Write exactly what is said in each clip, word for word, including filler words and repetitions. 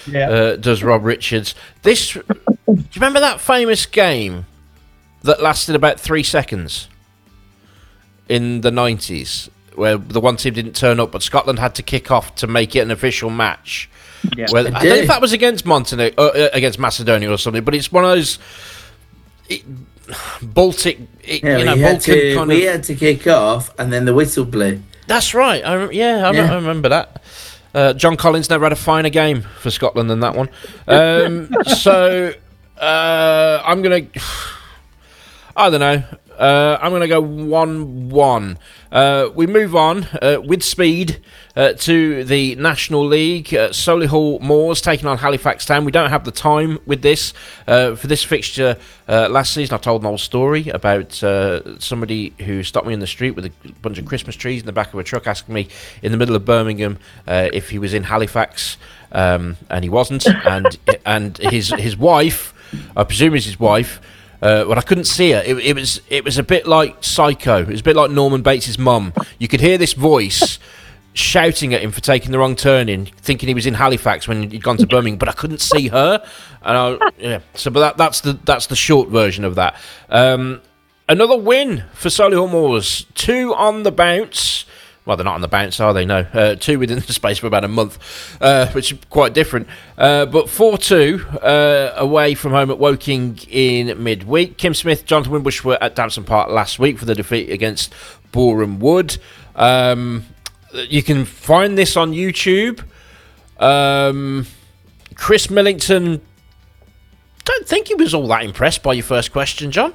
Yeah. Uh, does Rob Richards. This, do you remember that famous game that lasted about three seconds in the nineties, where the one team didn't turn up, but Scotland had to kick off to make it an official match? Yeah. Where, I, I don't know if that was against Montenegro, uh, against Macedonia or something, but it's one of those it, Baltic, it, Yeah, you know, we, had Balkan to, kind we of. had to kick off, and then the whistle blew. That's right. I, rem- yeah, I, Yeah. Re- I remember that. Uh, John Collins never had a finer game for Scotland than that one. Um, so uh, I'm gonna. I don't know. Uh, I'm going to go one one. Uh, we move on uh, with speed uh, to the National League. Uh, Solihull Moors taking on Halifax Town. We don't have the time with this. Uh, for this fixture uh, last season, I told an old story about uh, somebody who stopped me in the street with a bunch of Christmas trees in the back of a truck, asking me in the middle of Birmingham uh, if he was in Halifax, um, and he wasn't. and and his his wife, I presume is his wife, Uh, but I couldn't see her. It, it was it was a bit like Psycho. It was a bit like Norman Bates' mum. You could hear this voice shouting at him for taking the wrong turn in, thinking he was in Halifax when he'd gone to Birmingham. But I couldn't see her. And I, yeah. So, but that, that's the that's the short version of that. Um, another win for Solihull Moors. Two on the bounce. Well, they're not on the bounce, are they? No. Uh, two within the space of about a month, uh, which is quite different. Uh, but four two uh, away from home at Woking in midweek. Kim Smith, Jonathan Wimbush were at Damson Park last week for the defeat against Boreham Wood. Um, you can find this on YouTube. Um, Chris Millington, don't think he was all that impressed by your first question, John.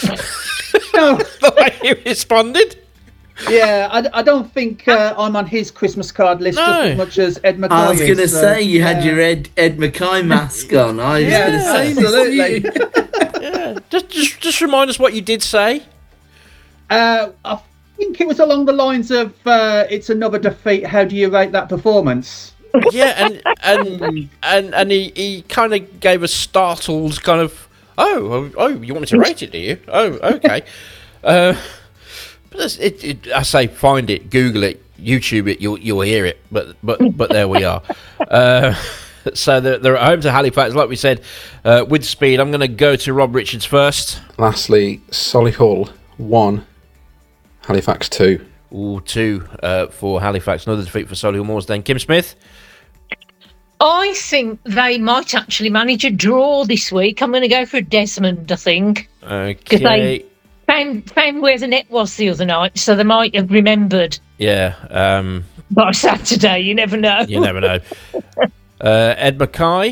No. The way he responded. Yeah, I, I don't think uh, I'm on his Christmas card list No. just as much as Ed McKay. I was going to is, uh, say, you had yeah. your Ed, Ed Mackay mask on. I was Yeah, going to say, absolutely. Yeah. Just, just, just remind us what you did say. Uh, I think it was along the lines of uh, it's another defeat. How do you rate that performance? Yeah, and and and, and he, he kind of gave a startled kind of, oh, oh, oh, you want me to rate it, do you? Oh, okay. uh, but it's- it, it, I say, find it, Google it, YouTube it, you'll you'll hear it. But but but there we are. Uh, so they're, they're at home to Halifax, like we said, uh, with speed. I'm going to go to Rob Richards first. Lastly, Solihull one, Halifax two. Ooh, two uh, for Halifax. Another defeat for Solihull Moors. Then Kim Smith. I think they might actually manage a draw this week. I'm going to go for Desmond, I think. Because Okay. they found, found where the net was the other night, so they might have remembered Yeah. Um, by Saturday. You never know. you never know. Uh, Ed Mackay.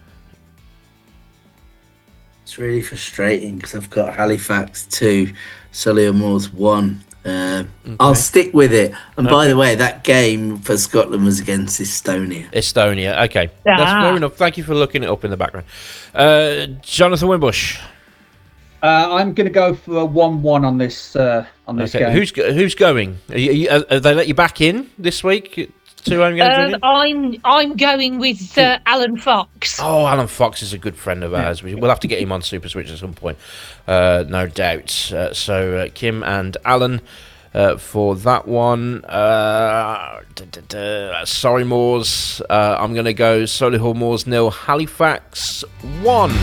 it's really frustrating because I've got Halifax two, Solihull Moors one. Uh, I'll stick with it. And by the way, that game for Scotland was against Estonia. Estonia. Okay. That's Ah. fair enough. Thank you for looking it up in the background. Uh, Jonathan Wimbush. Uh, I'm going to go for a one-one on this uh, on this Okay. game. Who's go- who's going? Are you, are you- uh, have they let you back in this week? Two home games Um, winning? I'm I'm going with uh, Alan Fox. Oh, Alan Fox is a good friend of ours. We- We'll have to get him on Super Switch at some point, uh, no doubt. Uh, so uh, Kim and Alan uh, for that one. Uh, duh, duh, duh. Sorry, Moors. Uh, I'm going to go Solihull Moors nil, Halifax one.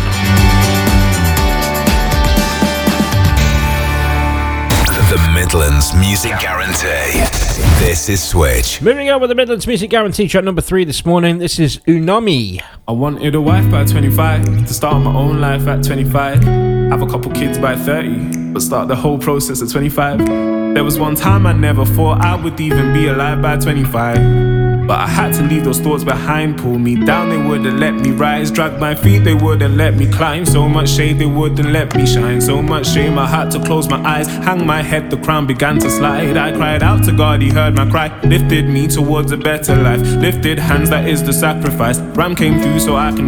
The Midlands Music Guarantee. This is Switch. Moving on with the Midlands Music Guarantee track number three this morning. This is Unami. I wanted a wife by twenty-five, to start my own life at twenty-five, have a couple kids by thirty, but start the whole process at twenty-five. There was one time I never thought I would even be alive by twenty-five, but I had to leave those thoughts behind. Pull me down, they wouldn't let me rise. Drag my feet, they wouldn't let me climb. So much shade, they wouldn't let me shine. So much shame, I had to close my eyes. Hang my head, the crown began to slide. I cried out to God, he heard my cry. Lifted me towards a better life. Lifted hands, that is the sacrifice. Ram came through so I can